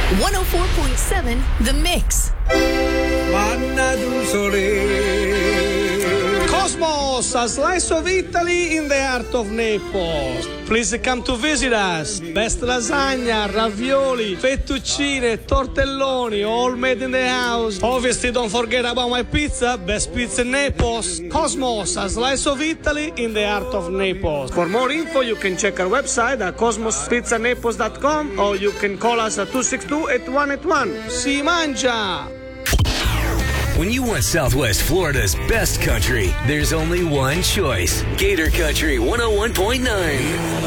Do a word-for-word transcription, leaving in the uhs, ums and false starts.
one oh four point seven The Mix. Manna d'un sole. Cosmos, a slice of Italy in the heart of Naples. Please come to visit us. Best lasagna, ravioli, fettuccine, tortelloni, all made in the house. Obviously, don't forget about my pizza. Best pizza in Naples. Cosmos, a slice of Italy in the heart of Naples. For more info, you can check our website at cosmos pizza naples dot com or you can call us at two six two, eight one eight one. Si mangia! When you want Southwest Florida's best country, there's only one choice. Gator Country one oh one point nine.